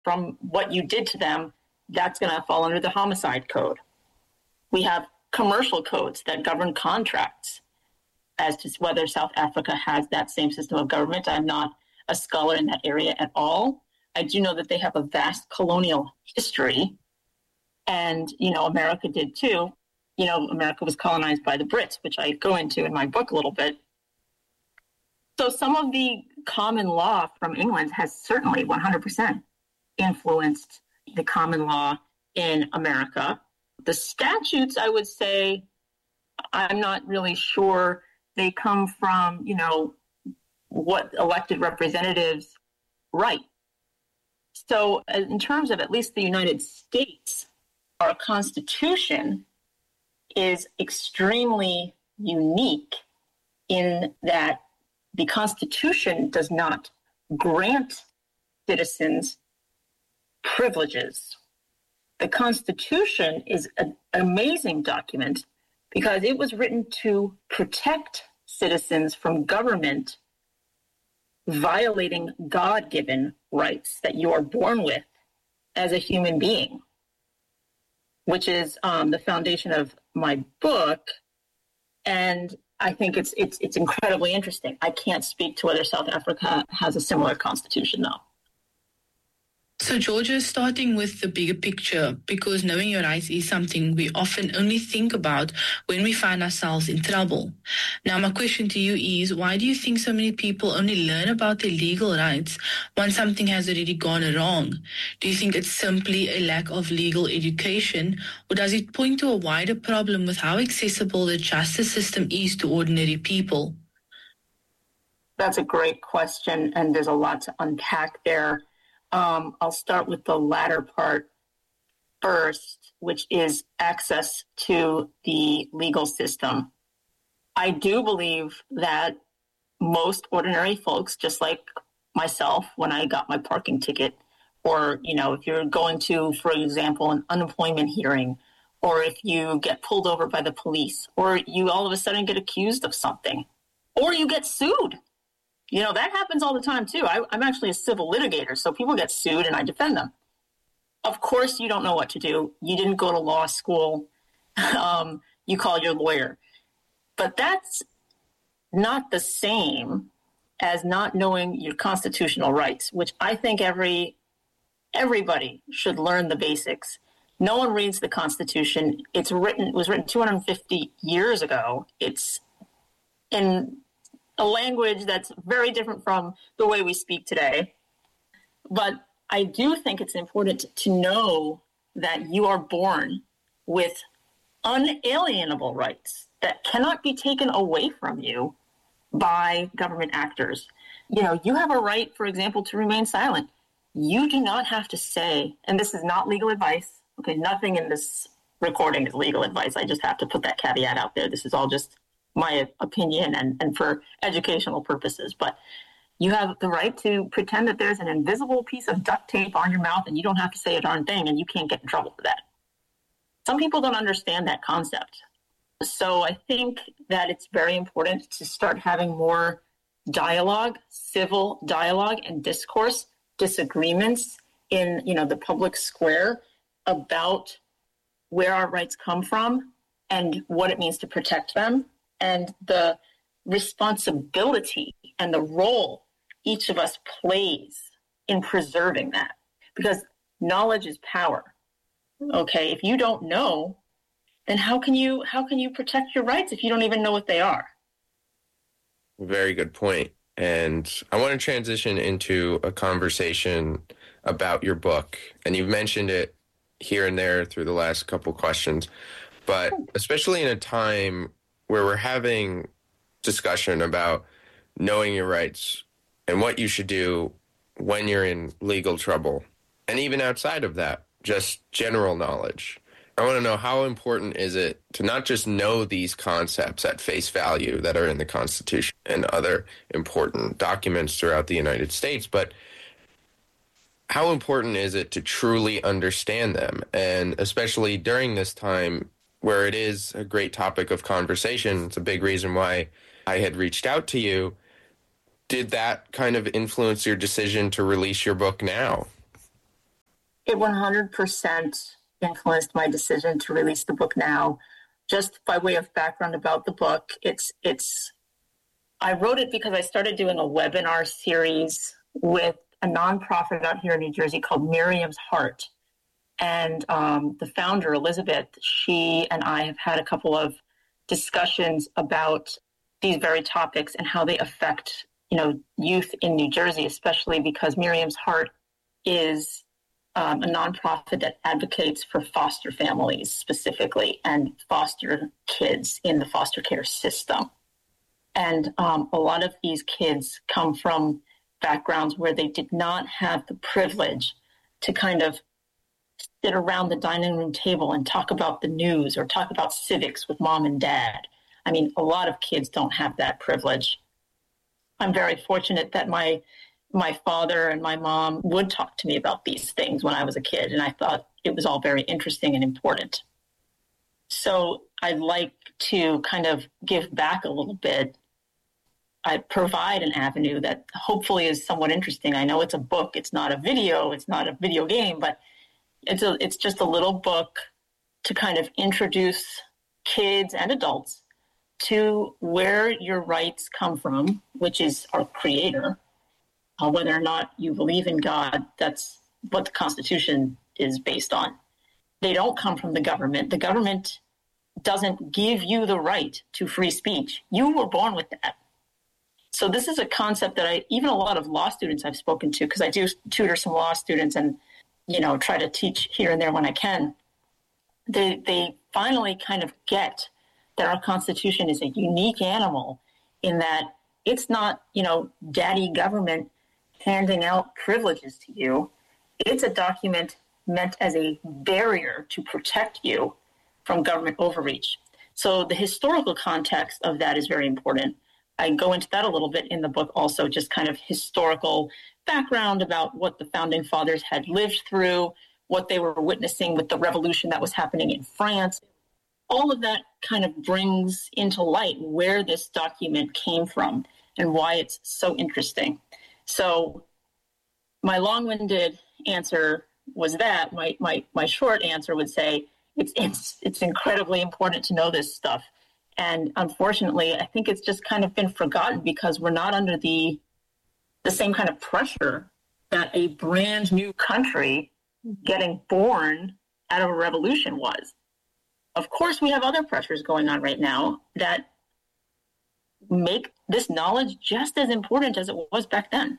from what you did to them, that's going to fall under the homicide code. We have commercial codes that govern contracts as to whether South Africa has that same system of government. I'm not a scholar in that area at all. I do know that they have a vast colonial history, and, America did too. America was colonized by the Brits, which I go into in my book a little bit. So some of the common law from England has certainly 100% influenced the common law in America. The statutes, I would say, I'm not really sure. They come from, what elected representatives write. So in terms of at least the United States, our Constitution is extremely unique in that the Constitution does not grant citizens privileges. The Constitution is an amazing document because it was written to protect citizens from government violating God-given rights that you are born with as a human being, which is the foundation of my book. And I think it's incredibly interesting. I can't speak to whether South Africa has a similar constitution, though. So, Georgia, starting with the bigger picture, because knowing your rights is something we often only think about when we find ourselves in trouble. Now, my question to you is, why do you think so many people only learn about their legal rights once something has already gone wrong? Do you think it's simply a lack of legal education, or does it point to a wider problem with how accessible the justice system is to ordinary people? That's a great question, and there's a lot to unpack there. I'll start with the latter part first, which is access to the legal system. I do believe that most ordinary folks, just like myself when I got my parking ticket, or, if you're going to, for example, an unemployment hearing, or if you get pulled over by the police, or you all of a sudden get accused of something, or you get sued. That happens all the time, too. I'm actually a civil litigator, so people get sued and I defend them. Of course, you don't know what to do. You didn't go to law school. You call your lawyer. But that's not the same as not knowing your constitutional rights, which I think everybody should learn the basics. No one reads the Constitution. It was written 250 years ago. It's in a language that's very different from the way we speak today. But I do think it's important to know that you are born with unalienable rights that cannot be taken away from you by government actors. You have a right, for example, to remain silent. You do not have to say, and this is not legal advice, okay, nothing in this recording is legal advice. I just have to put that caveat out there. This is all just my opinion and for educational purposes. But you have the right to pretend that there's an invisible piece of duct tape on your mouth and you don't have to say a darn thing and you can't get in trouble for that. Some people don't understand that concept. So I think that it's very important to start having more dialogue, civil dialogue and disagreements in, the public square about where our rights come from and what it means to protect them, and the responsibility and the role each of us plays in preserving that. Because knowledge is power. Okay, if you don't know, then how can you protect your rights if you don't even know what they are? Very good point. And I want to transition into a conversation about your book. And you've mentioned it here and there through the last couple questions, but especially in a time where we're having discussion about knowing your rights and what you should do when you're in legal trouble. And even outside of that, just general knowledge. I want to know, how important is it to not just know these concepts at face value that are in the Constitution and other important documents throughout the United States, but how important is it to truly understand them? And especially during this time where it is a great topic of conversation, it's a big reason why I had reached out to you. Did that kind of influence your decision to release your book now? It 100% influenced my decision to release the book now. Just by way of background about the book, I wrote it because I started doing a webinar series with a nonprofit out here in New Jersey called Miriam's Heart. And the founder, Elizabeth, she and I have had a couple of discussions about these very topics and how they affect, youth in New Jersey, especially because Miriam's Heart is a nonprofit that advocates for foster families specifically and foster kids in the foster care system. And a lot of these kids come from backgrounds where they did not have the privilege to kind of sit around the dining room table and talk about the news or talk about civics with mom and dad. I mean, a lot of kids don't have that privilege. I'm very fortunate that my father and my mom would talk to me about these things when I was a kid, and I thought it was all very interesting and important. So I'd like to kind of give back a little bit. I provide an avenue that hopefully is somewhat interesting. I know it's a book, it's not a video, it's not a video game, but it's just a little book to kind of introduce kids and adults to where your rights come from, which is our Creator. Whether or not you believe in God, that's what the Constitution is based on. They don't come from the government. The government doesn't give you the right to free speech. You were born with that. So this is a concept that even a lot of law students I've spoken to, because I do tutor some law students and, try to teach here and there when I can, they finally kind of get that our Constitution is a unique animal in that it's not, daddy government handing out privileges to you. It's a document meant as a barrier to protect you from government overreach. So the historical context of that is very important. I go into that a little bit in the book also, just kind of historical background about what the founding fathers had lived through, what they were witnessing with the revolution that was happening in France. All of that kind of brings into light where this document came from and why it's so interesting. So my long-winded answer was that. My short answer would say it's incredibly important to know this stuff. And unfortunately, I think it's just kind of been forgotten because we're not under the same kind of pressure that a brand new country getting born out of a revolution was. Of course, we have other pressures going on right now that make this knowledge just as important as it was back then.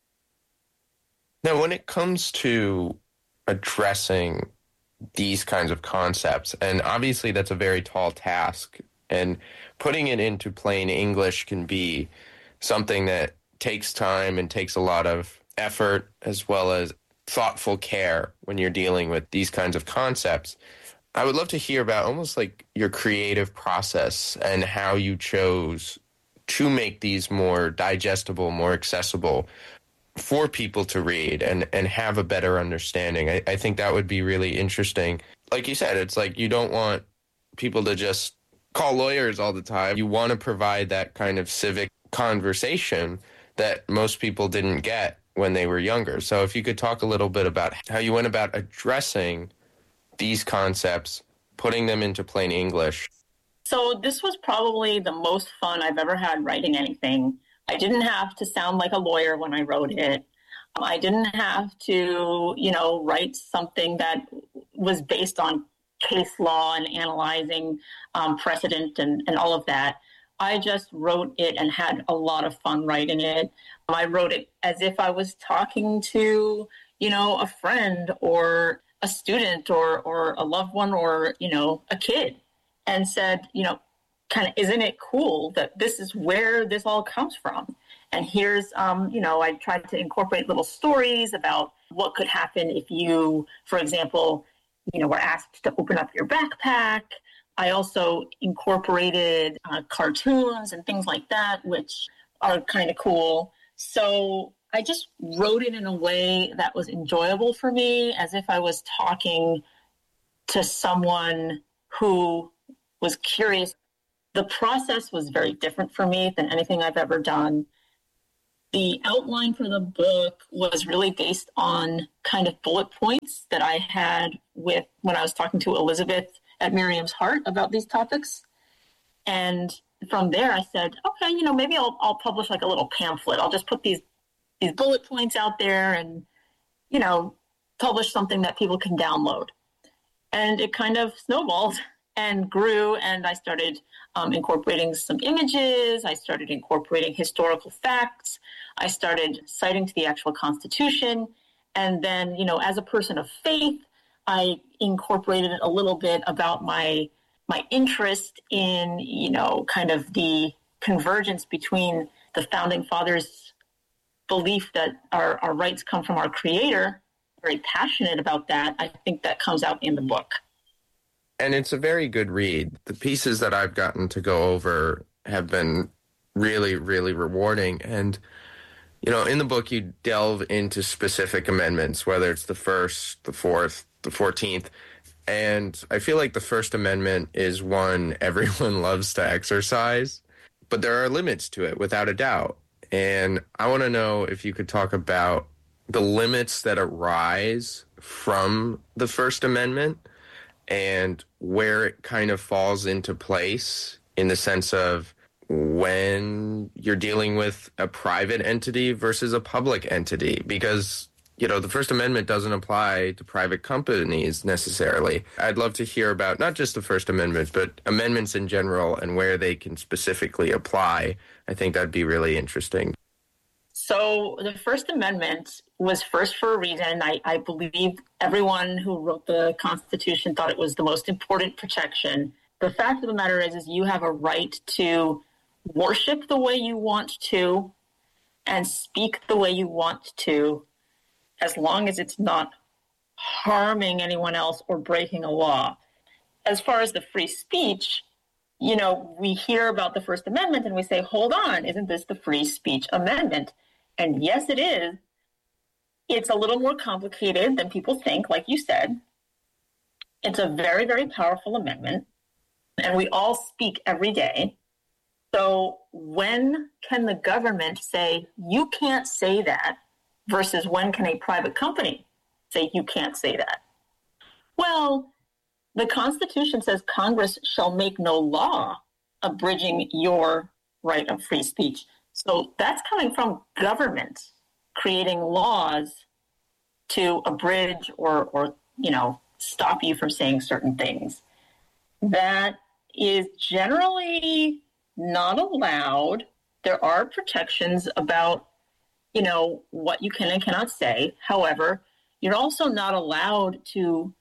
Now, when it comes to addressing these kinds of concepts, and obviously that's a very tall task, and putting it into plain English can be something that takes time and takes a lot of effort as well as thoughtful care when you're dealing with these kinds of concepts. I would love to hear about almost like your creative process and how you chose to make these more digestible, more accessible for people to read and have a better understanding. I think that would be really interesting. Like you said, it's like you don't want people to just call lawyers all the time. You want to provide that kind of civic conversation that most people didn't get when they were younger. So if you could talk a little bit about how you went about addressing these concepts, putting them into plain English. So this was probably the most fun I've ever had writing anything. I didn't have to sound like a lawyer when I wrote it. I didn't have to, write something that was based on case law and analyzing precedent and all of that. I just wrote it and had a lot of fun writing it. I wrote it as if I was talking to, a friend or a student or a loved one or, a kid, and said, kind of, isn't it cool that this is where this all comes from? And here's, I tried to incorporate little stories about what could happen if you, for example, were asked to open up your backpack. I also incorporated cartoons and things like that, which are kind of cool. So I just wrote it in a way that was enjoyable for me, as if I was talking to someone who was curious. The process was very different for me than anything I've ever done. The outline for the book was really based on kind of bullet points that I had with when I was talking to Elizabeth at Miriam's Heart about these topics. And from there, I said, okay, maybe I'll publish like a little pamphlet. I'll just put these bullet points out there and, publish something that people can download. And it kind of snowballed and grew, and I started incorporating some images. I started incorporating historical facts. I started citing to the actual Constitution. And then, as a person of faith, I incorporated a little bit about my interest in, kind of the convergence between the Founding Fathers' belief that our rights come from our Creator. Very passionate about that. I think that comes out in the book. And it's a very good read. The pieces that I've gotten to go over have been really, really rewarding. And, in the book, you delve into specific amendments, whether it's the First, the Fourth, the 14th. And I feel like the First Amendment is one everyone loves to exercise, but there are limits to it, without a doubt. And I want to know if you could talk about the limits that arise from the First Amendment and where it kind of falls into place in the sense of when you're dealing with a private entity versus a public entity, because, the First Amendment doesn't apply to private companies necessarily. I'd love to hear about not just the First Amendment, but amendments in general and where they can specifically apply. I think that'd be really interesting. So the First Amendment was first for a reason. I believe everyone who wrote the Constitution thought it was the most important protection. The fact of the matter is you have a right to worship the way you want to and speak the way you want to, as long as it's not harming anyone else or breaking a law. As far as the free speech, we hear about the First Amendment and we say, hold on, isn't this the Free Speech Amendment? And yes, it is. It's a little more complicated than people think, like you said. It's a very, very powerful amendment, and we all speak every day. So when can the government say, you can't say that, versus when can a private company say you can't say that? Well, the Constitution says Congress shall make no law abridging your right of free speech. So that's coming from government creating laws to abridge or stop you from saying certain things. That is generally not allowed. There are protections about, what you can and cannot say. However, you're also not allowed to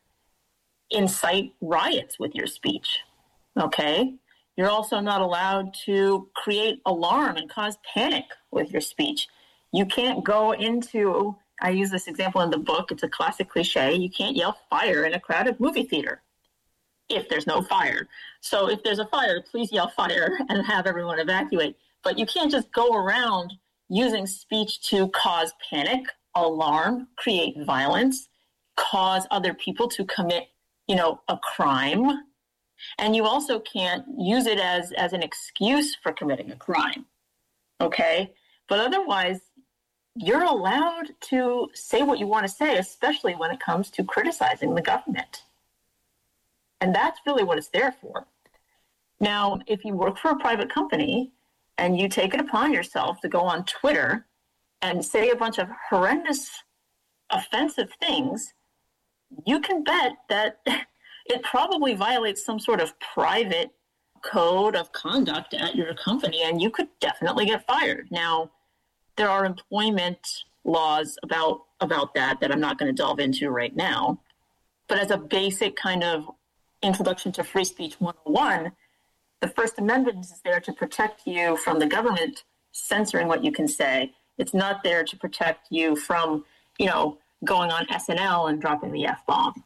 incite riots with your speech, okay? You're also not allowed to create alarm and cause panic with your speech. You can't go into, I use this example in the book, it's a classic cliche, you can't yell fire in a crowded movie theater if there's no fire. So if there's a fire, please yell fire and have everyone evacuate. But you can't just go around using speech to cause panic, alarm, create violence, cause other people to commit, a crime. And you also can't use it as an excuse for committing a crime, okay? But otherwise, you're allowed to say what you want to say, especially when it comes to criticizing the government. And that's really what it's there for. Now, if you work for a private company and you take it upon yourself to go on Twitter and say a bunch of horrendous, offensive things, you can bet that it probably violates some sort of private code of conduct at your company, and you could definitely get fired. Now, there are employment laws about that I'm not going to delve into right now. But as a basic kind of introduction to free speech 101, the First Amendment is there to protect you from the government censoring what you can say. It's not there to protect you from, going on SNL and dropping the F-bomb.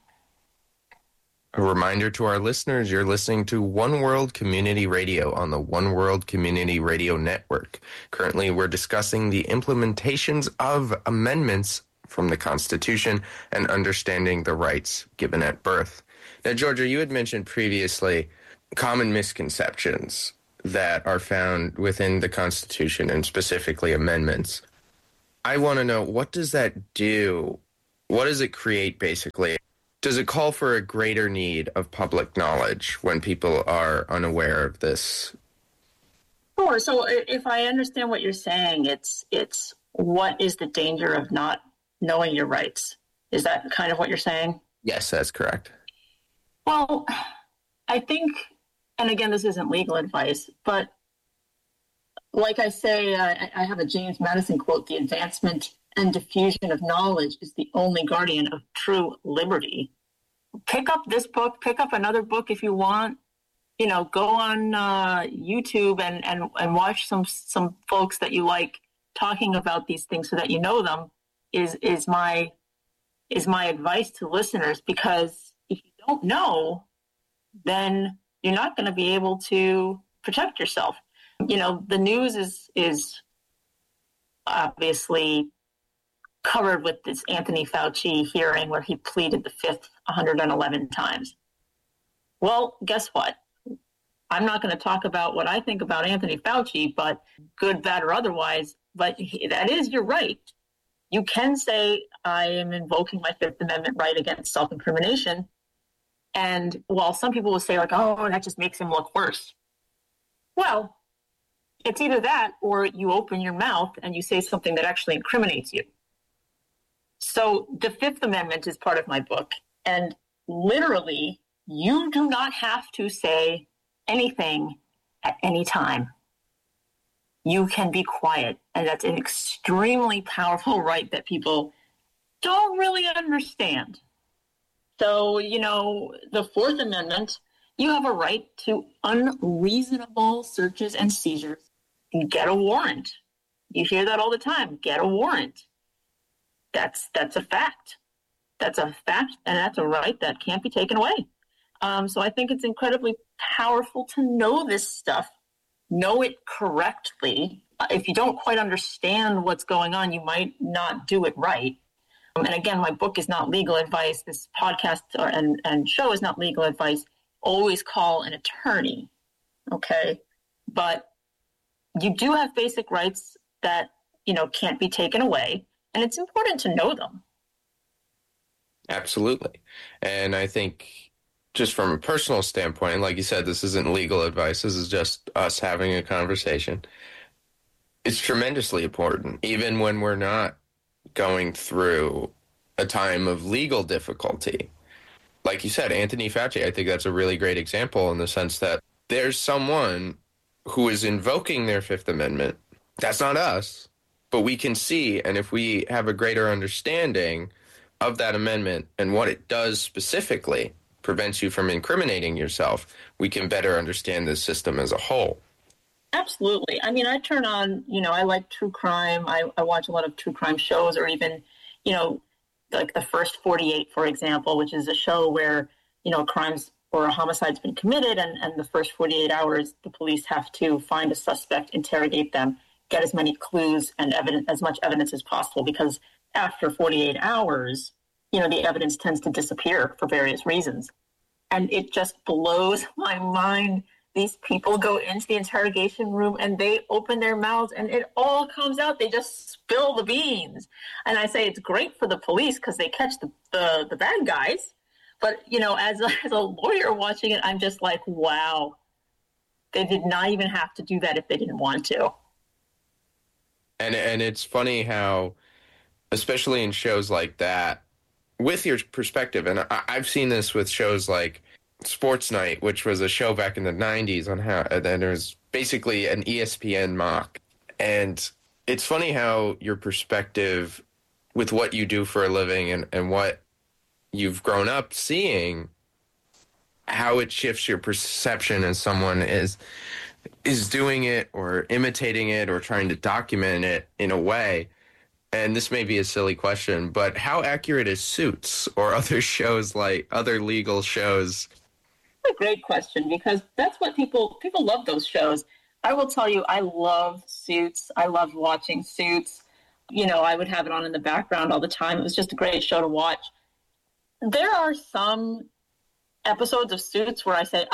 A reminder to our listeners, you're listening to One World Community Radio on the One World Community Radio Network. Currently, we're discussing the implementations of amendments from the Constitution and understanding the rights given at birth. Now, Georgia, you had mentioned previously common misconceptions that are found within the Constitution and specifically amendments. I want to know, what does that do? What does it create, basically? Does it call for a greater need of public knowledge when people are unaware of this? Sure. So if I understand what you're saying, it's what is the danger of not knowing your rights? Is that kind of what you're saying? Yes, that's correct. Well, I think, and again, this isn't legal advice, but like I say, I have a James Madison quote: "The advancement and diffusion of knowledge is the only guardian of true liberty." Pick up this book, pick up another book if you want. Go on YouTube and watch some folks that you like talking about these things so that you know them. Is my advice to listeners, because if you don't know, then you're not going to be able to protect yourself. The news is obviously covered with this Anthony Fauci hearing where he pleaded the fifth 111 times. Well, guess what? I'm not going to talk about what I think about Anthony Fauci, but good, bad, or otherwise, but that is your right. You can say, I am invoking my Fifth Amendment right against self-incrimination. And while some people will say, like, oh, that just makes him look worse. Well, it's either that or you open your mouth and you say something that actually incriminates you. So the Fifth Amendment is part of my book. And literally, you do not have to say anything at any time. You can be quiet. And that's an extremely powerful right that people don't really understand. So, the Fourth Amendment, you have a right to unreasonable searches and seizures. Get a warrant. You hear that all the time. Get a warrant. That's a fact. That's a fact, and that's a right that can't be taken away. So I think it's incredibly powerful to know this stuff, know it correctly. If you don't quite understand what's going on, you might not do it right. And again, my book is not legal advice. This podcast and show is not legal advice. Always call an attorney, okay? But you do have basic rights that, can't be taken away, and it's important to know them. Absolutely. And I think just from a personal standpoint, and like you said, this isn't legal advice. This is just us having a conversation. It's tremendously important, even when we're not going through a time of legal difficulty. Like you said, Anthony Fauci, I think that's a really great example in the sense that there's someone who is invoking their Fifth Amendment. That's not us, but we can see, and if we have a greater understanding of that amendment and what it does specifically, prevents you from incriminating yourself, we can better understand the system as a whole. Absolutely. I mean, I turn on, I like true crime. I watch a lot of true crime shows, or even, like the First 48, for example, which is a show where, crimes or a homicide's been committed, and the first 48 hours, the police have to find a suspect, interrogate them, get as many clues and as much evidence as possible, because after 48 hours, the evidence tends to disappear for various reasons. And it just blows my mind. These people go into the interrogation room and they open their mouths and it all comes out. They just spill the beans. And I say it's great for the police because they catch the bad guys. But, as a lawyer watching it, I'm just like, wow, they did not even have to do that if they didn't want to. And it's funny how, especially in shows like that, with your perspective, and I've seen this with shows like Sports Night, which was a show back in the 90s on how, and then it was basically an ESPN mock. And it's funny how your perspective with what you do for a living and what you've grown up seeing, how it shifts your perception as someone is doing it or imitating it or trying to document it in a way. And this may be a silly question, but how accurate is Suits or other shows, like other legal shows? A great question, because that's what people love those shows. I will tell you, I love Suits. I love watching Suits. I would have it on in the background all the time. It was just a great show to watch. There are some episodes of Suits where I say, oh, I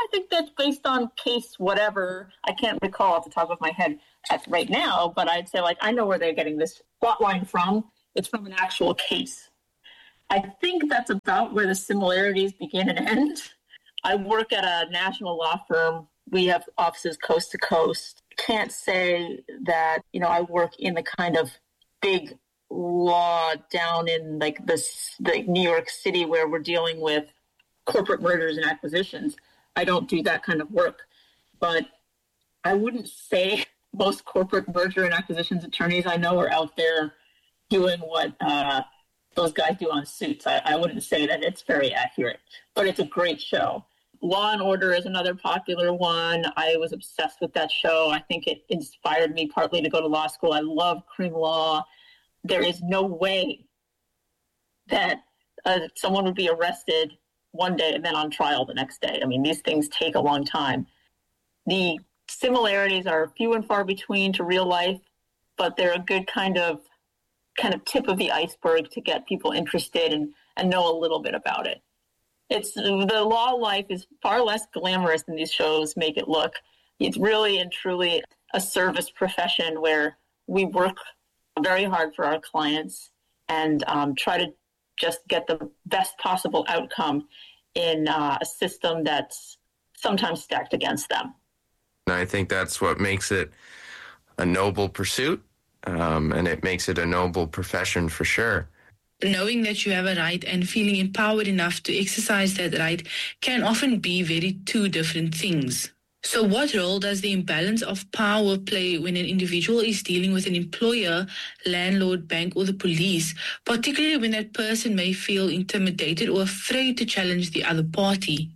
think that's based on case whatever. I can't recall off the top of my head right now, but I'd say, like, I know where they're getting this plot line from. It's from an actual case. I think that's about where the similarities begin and end. I work at a national law firm. We have offices coast to coast. Can't say that, I work in the kind of big law down in like New York City where we're dealing with corporate mergers and acquisitions. I don't do that kind of work. But I wouldn't say most corporate merger and acquisitions attorneys I know are out there doing what those guys do on Suits. I wouldn't say that it's very accurate, but it's a great show. Law and Order is another popular one. I was obsessed with that show. I think it inspired me partly to go to law school. I love crime law. There is no way that someone would be arrested one day and then on trial the next day. I mean, these things take a long time. The similarities are few and far between to real life, but they're a good kind of tip of the iceberg to get people interested and know a little bit about it. The law life is far less glamorous than these shows make it look. It's really and truly a service profession where we work very hard for our clients and try to just get the best possible outcome in a system that's sometimes stacked against them. I think that's what makes it a noble pursuit, and it makes it a noble profession for sure. Knowing that you have a right and feeling empowered enough to exercise that right can often be very two different things. So what role does the imbalance of power play when an individual is dealing with an employer, landlord, bank, or the police, particularly when that person may feel intimidated or afraid to challenge the other party?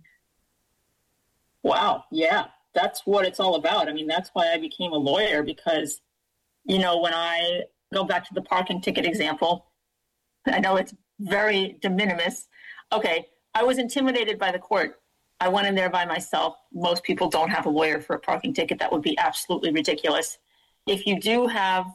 Wow, yeah, that's what it's all about. I mean, that's why I became a lawyer because, when I go back to the parking ticket example, I know it's very de minimis. Okay, I was intimidated by the court. I went in there by myself. Most people don't have a lawyer for a parking ticket. That would be absolutely ridiculous. If you do have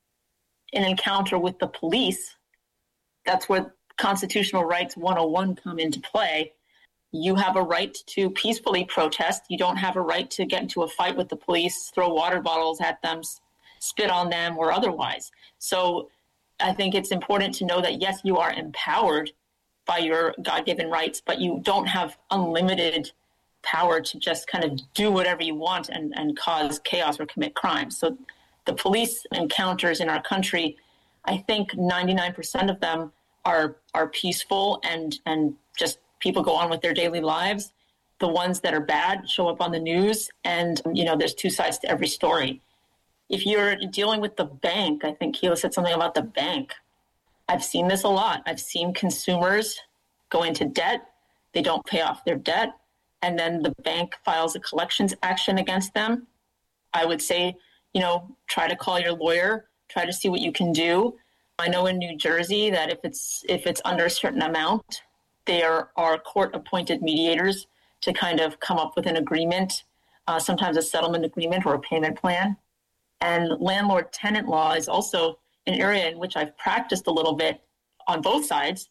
an encounter with the police, that's where Constitutional Rights 101 come into play. You have a right to peacefully protest. You don't have a right to get into a fight with the police, throw water bottles at them, spit on them, or otherwise. So I think it's important to know that, yes, you are empowered by your God-given rights, but you don't have unlimited power to just kind of do whatever you want and cause chaos or commit crimes. So the police encounters in our country, I think 99% of them are peaceful and just people go on with their daily lives. The ones that are bad show up on the news, and, there's two sides to every story. If you're dealing with the bank, I think Keila said something about the bank. I've seen this a lot. I've seen consumers go into debt. They don't pay off their debt. And then the bank files a collections action against them. I would say, try to call your lawyer, try to see what you can do. I know in New Jersey that if it's under a certain amount, there are court-appointed mediators to kind of come up with an agreement, sometimes a settlement agreement or a payment plan. And landlord-tenant law is also an area in which I've practiced a little bit on both sides.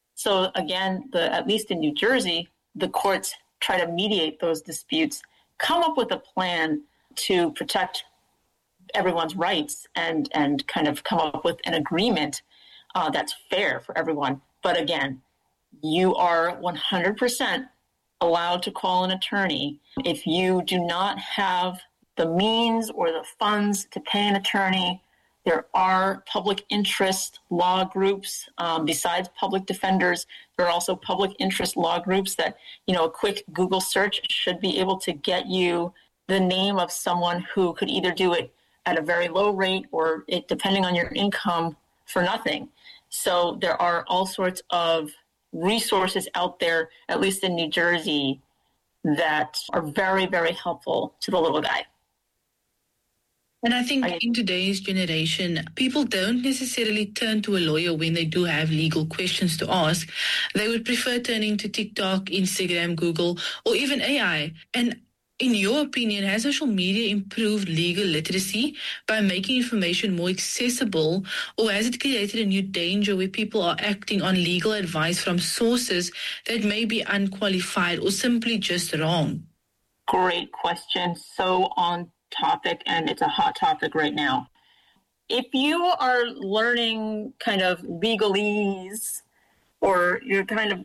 So again, at least in New Jersey, the courts try to mediate those disputes, come up with a plan to protect everyone's rights and kind of come up with an agreement that's fair for everyone. But again, you are 100% allowed to call an attorney. If you do not have the means or the funds to pay an attorney, there are public interest law groups. Besides public defenders, there are also public interest law groups that, a quick Google search should be able to get you the name of someone who could either do it at a very low rate or, depending on your income, for nothing. So there are all sorts of resources out there, at least in New Jersey, that are very, very helpful to the little guy. And I think in today's generation, people don't necessarily turn to a lawyer when they do have legal questions to ask. They would prefer turning to TikTok, Instagram, Google, or even AI. And in your opinion, has social media improved legal literacy by making information more accessible, or has it created a new danger where people are acting on legal advice from sources that may be unqualified or simply just wrong? Great question. So on topic, and it's a hot topic right now. If you are learning kind of legalese, or you're kind of